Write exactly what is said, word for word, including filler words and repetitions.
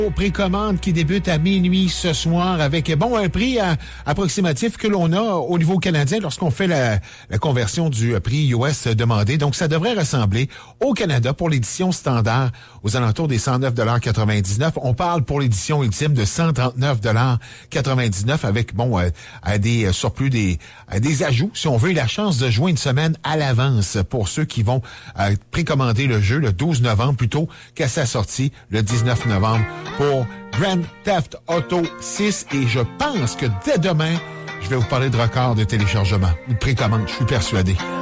Précommande qui débute à minuit ce soir avec, bon, un prix à, approximatif que l'on a au niveau canadien lorsqu'on fait la, la conversion du prix U S demandé. Donc, ça devrait ressembler au Canada pour l'édition standard aux alentours des cent neuf dollars quatre-vingt-dix-neuf. On parle pour l'édition ultime de cent trente-neuf dollars quatre-vingt-dix-neuf avec, bon, euh, à des surplus, des, à des ajouts, si on veut, la chance de jouer une semaine à l'avance pour ceux qui vont euh, précommander le jeu le douze novembre plutôt qu'à sa sortie le dix-neuf novembre. Pour Grand Theft Auto six et je pense que dès demain, je vais vous parler de record de téléchargement, une précommande, je suis persuadé.